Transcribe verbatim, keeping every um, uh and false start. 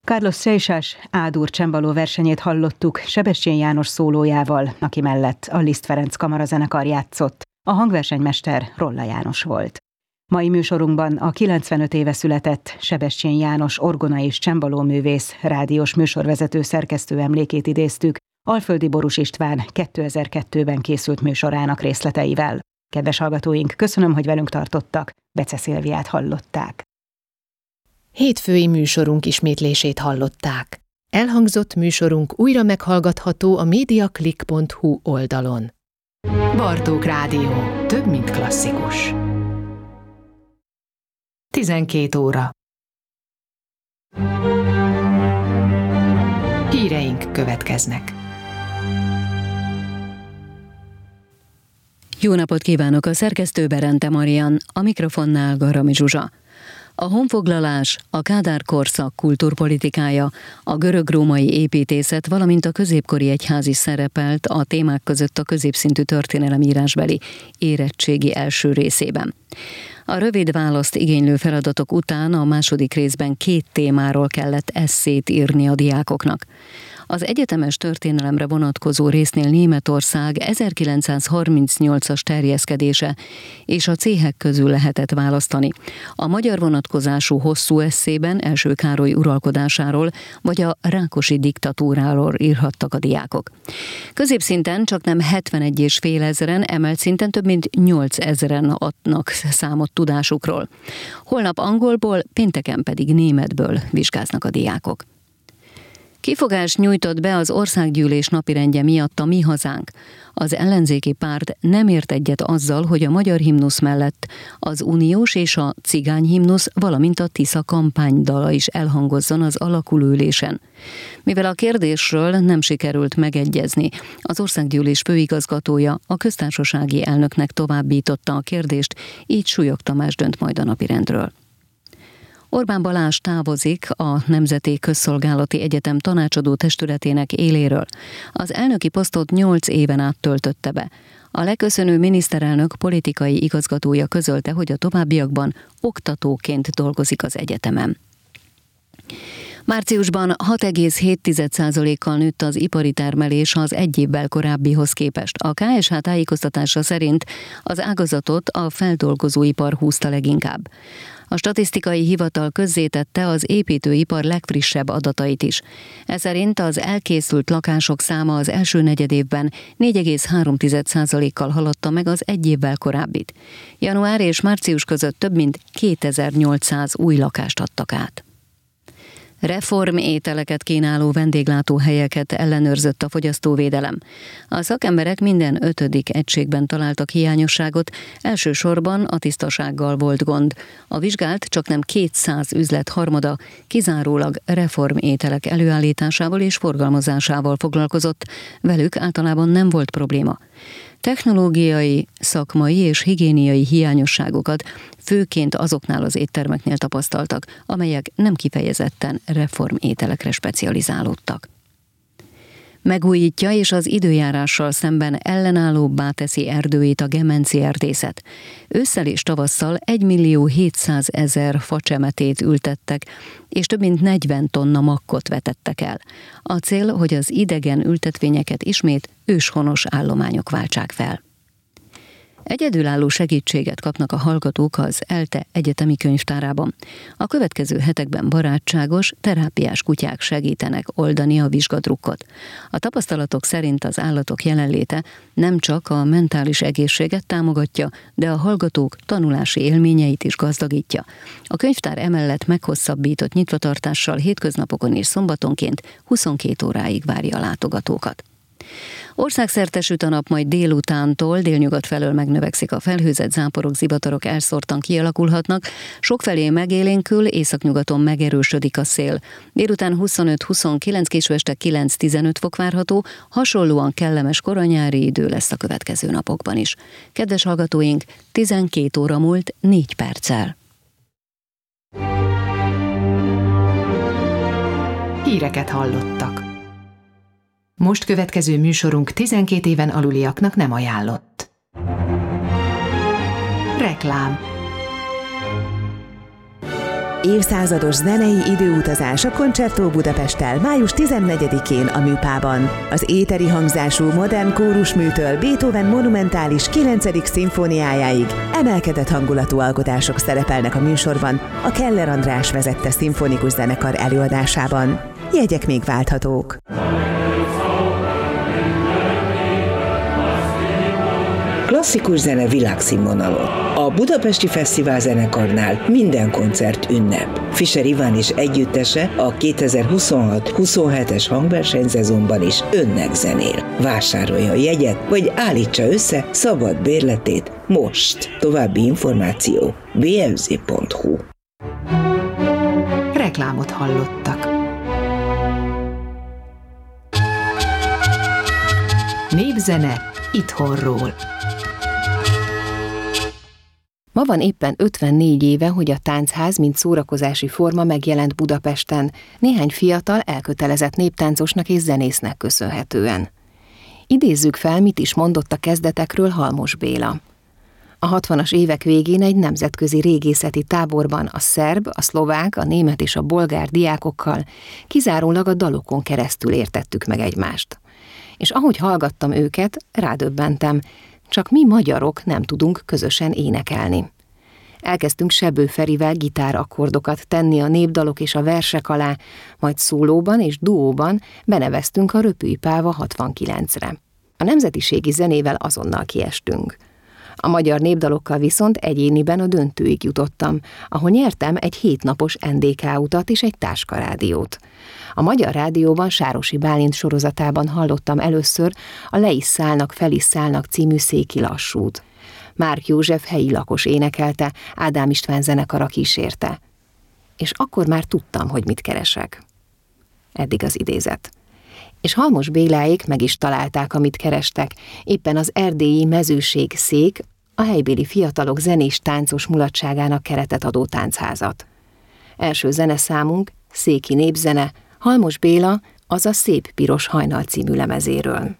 Carlos Seixas A-dur csembaló versenyét hallottuk Sebestyén János szólójával, aki mellett a Liszt Ferenc kamarazenekar játszott. A hangversenymester Rolla János volt. Mai műsorunkban a kilencvenöt éve született Sebestyén János orgona és csembalóművész, rádiós műsorvezető szerkesztő emlékét idéztük Alföldi Borús István kétezer-kettőben készült műsorának részleteivel. Kedves hallgatóink, köszönöm, hogy velünk tartottak. Bece Szilviát hallották. Hétfői műsorunk ismétlését hallották. Elhangzott műsorunk újra meghallgatható a mediaclick pont hu oldalon. Bartók Rádió. Több, mint klasszikus. tizenkét óra. Híreink következnek. Jó napot kívánok, a szerkesztő Berente Marian, a mikrofonnál Garami Zsuzsa. A honfoglalás, a Kádár korszak kultúrpolitikája, a görög-római építészet, valamint a középkori egyház is szerepelt a témák között a középszintű történelemírásbeli érettségi első részében. A rövid választ igénylő feladatok után a második részben két témáról kellett esszét írni a diákoknak. Az egyetemes történelemre vonatkozó résznél Németország ezerkilencszázharmincnyolcas terjeszkedése és a céhek közül lehetett választani. A magyar vonatkozású hosszú esszében Első Károly uralkodásáról vagy a Rákosi diktatúráról írhattak a diákok. Középszinten csaknem hetvenegy és fél ezeren, emelt szinten több mint nyolcezren adnak számot tudásukról. Holnap angolból, pénteken pedig németből vizsgáznak a diákok. Kifogást nyújtott be az országgyűlés napirendje miatt a Mi Hazánk. Az ellenzéki párt nem ért egyet azzal, hogy a magyar himnusz mellett az uniós és a cigány himnusz, valamint a Tisza kampánydala is elhangozzon az alakulóülésen. Mivel a kérdésről nem sikerült megegyezni, az országgyűlés főigazgatója a köztársasági elnöknek továbbította a kérdést, így Súlyog Tamás dönt majd a napirendről. Orbán Balázs távozik a Nemzeti Közszolgálati Egyetem tanácsadó testületének éléről. Az elnöki posztot nyolc éven át töltötte be. A leköszönő miniszterelnök politikai igazgatója közölte, hogy a továbbiakban oktatóként dolgozik az egyetemen. Márciusban hat egész hét százalékkal nőtt az ipari termelés az egy évvel korábbihoz képest. A ká es há tájékoztatása szerint az ágazatot a feldolgozóipar húzta leginkább. A statisztikai hivatal közzétette az építőipar legfrissebb adatait is. Ez szerint az elkészült lakások száma az első negyedévben négy egész három százalékkal haladta meg az egy évvel korábbit. Január és március között több mint kétezer-nyolcszáz új lakást adtak át. Reformételeket kínáló vendéglátóhelyeket ellenőrzött a fogyasztóvédelem. A szakemberek minden ötödik egységben találtak hiányosságot, elsősorban a tisztasággal volt gond. A vizsgált csaknem kétszáz üzlet harmada kizárólag reformételek előállításával és forgalmazásával foglalkozott, velük általában nem volt probléma. Technológiai, szakmai és higiéniai hiányosságokat főként azoknál az éttermeknél tapasztaltak, amelyek nem kifejezetten reformételekre specializálódtak. Megújítja és az időjárással szemben ellenállóbbá teszi erdőit a gemenci erdészet. Ősszel és tavasszal egymillió-hétszázezer facsemetét ültettek, és több mint negyven tonna makkot vetettek el. A cél, hogy az idegen ültetvényeket ismét őshonos állományok váltsák fel. Egyedülálló segítséget kapnak a hallgatók az ELTE egyetemi könyvtárában. A következő hetekben barátságos, terápiás kutyák segítenek oldani a vizsgadrukkot. A tapasztalatok szerint az állatok jelenléte nem csak a mentális egészséget támogatja, de a hallgatók tanulási élményeit is gazdagítja. A könyvtár emellett meghosszabbított nyitvatartással hétköznapokon és szombatonként huszonkét óráig várja a látogatókat. Országszerte süt a nap, majd délutántól délnyugat felől megnövekszik a felhőzet, záporok, zivatarok elszórtan kialakulhatnak, sokfelé megélénkül, északnyugaton megerősödik a szél. Délután huszonöt-huszonkilenc, késő este kilenc-tizenöt fok várható, hasonlóan kellemes koranyári idő lesz a következő napokban is. Kedves hallgatóink, tizenkét óra múlt négy perccel. Híreket hallottak. Most következő műsorunk tizenkét éven aluliaknak nem ajánlott. Reklám. Évszázados zenei időutazás a Concerto Budapesttel május tizennegyedikén a Műpában. Az éteri hangzású modern kórusműtől Beethoven monumentális kilencedik szimfóniájáig emelkedett hangulatú alkotások szerepelnek a műsorban a Keller András vezette szimfonikus zenekar előadásában. Jegyek még válthatók. Klasszikus zene világszínvonalon. A Budapesti Fesztivál Zenekarnál minden koncert ünnep. Fischer Iván és együttese a kétezer-huszonhat huszonhetes hangversenyszezonban is önnek zenél. Vásárolja a jegyet, vagy állítsa össze szabad bérletét most. További információ bé em zé pont hu. Reklámot hallottak. Népzene itthonról. Ma van éppen ötvennégy éve, hogy a táncház, mint szórakozási forma megjelent Budapesten, néhány fiatal, elkötelezett néptáncosnak és zenésznek köszönhetően. Idézzük fel, mit is mondott a kezdetekről Halmos Béla. A hatvanas évek végén egy nemzetközi régészeti táborban a szerb, a szlovák, a német és a bolgár diákokkal kizárólag a dalokon keresztül értettük meg egymást. És ahogy hallgattam őket, rádöbbentem, csak mi magyarok nem tudunk közösen énekelni. Elkezdtünk Sebő Ferivel gitárakkordokat tenni a népdalok és a versek alá, majd szólóban és duóban beneveztünk a Röpülypáva hatvankilencre. A nemzetiségi zenével azonnal kiestünk. A magyar népdalokkal viszont egyéniben a döntőig jutottam, ahol nyertem egy hétnapos en dé ká utat és egy táskarádiót. A Magyar Rádióban Sárosi Bálint sorozatában hallottam először a Le is szállnak, fel is szállnak című széki lassút. Márk József helyi lakos énekelte, Ádám István zenekara kísérte. És akkor már tudtam, hogy mit keresek. Eddig az idézet. És Halmos Béláék meg is találták, amit kerestek, éppen az erdélyi Mezőség szék, a helybéli fiatalok zenés-táncos mulatságának keretet adó táncházat. Első zeneszámunk, széki népzene, Halmos Béla, az a Szép piros hajnal című lemezéről.